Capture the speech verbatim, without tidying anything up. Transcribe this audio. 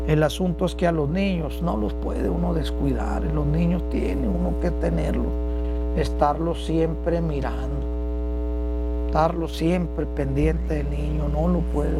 El asunto es que a los niños no los puede uno descuidar. Los niños tiene uno que tenerlos, estarlos siempre mirando, estarlos siempre pendiente del niño. No lo puede